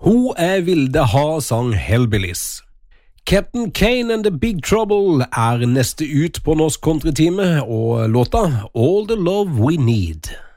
Ho Vilde Ha sang Hellbillies. Captain Kane and the Big Trouble neste ut på Norsk Countrytime, og låta All the Love We Need.